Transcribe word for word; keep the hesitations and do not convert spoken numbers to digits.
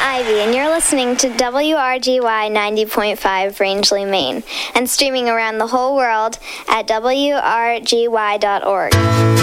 Ivy, and you're listening to W R G Y ninety point five Rangeley, Maine, and streaming around the whole world at W R G Y dot org.